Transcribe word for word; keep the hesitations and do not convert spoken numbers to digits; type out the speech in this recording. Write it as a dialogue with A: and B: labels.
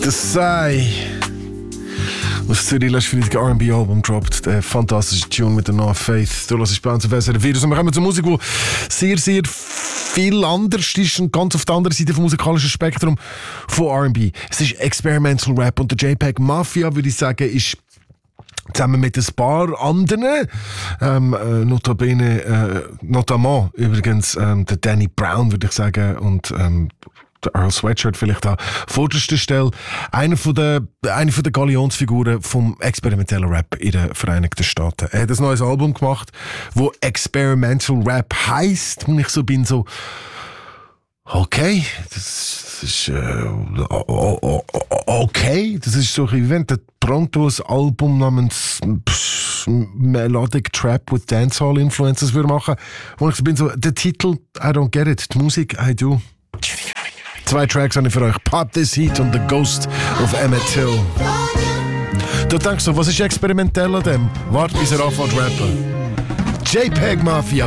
A: Das sei aus Zürich letztes Freitag R and B-Album droppt. Der fantastische Tune mit der No Faith. Du hörst bei uns auf S R F vier. Und wir kommen zur Musik, die sehr, sehr viel anders ist und ganz auf der anderen Seite vom musikalischen Spektrum von R and B. Es ist Experimental Rap und der JPEG Mafia, würde ich sagen, ist zusammen mit ein paar anderen, ähm, äh, notabene, äh, notamment übrigens ähm, der Danny Brown, würde ich sagen, und ähm, der Earl Sweatshirt vielleicht an vorderster Stelle, einer von der, eine von der Galionsfiguren vom experimentellen Rap in den Vereinigten Staaten. Er hat ein neues Album gemacht, wo Experimental Rap heisst, und ich so bin so, okay, das ist äh, okay, das ist so wie wenn der Pronto ein Album namens pff, Melodic Trap with Dancehall Influences würde machen, wo ich so bin so, der Titel, I don't get it, die Musik, I do. Zwei Tracks habe ich für euch. Pop This Heat und The Ghost of Emmett Till. Du denkst so, was ist experimentell an dem? Warte, bis er anfängt zu rappen. JPEG Mafia.